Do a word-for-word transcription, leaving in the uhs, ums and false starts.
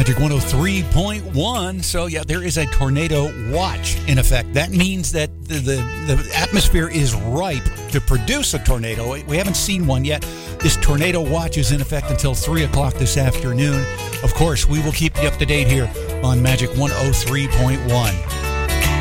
Magic one oh three point one. So, yeah, there is a tornado watch in effect. That means that the, the, the atmosphere is ripe to produce a tornado. We haven't seen one yet. This tornado watch is in effect until three o'clock this afternoon. Of course, we will keep you up to date here on Magic one oh three point one.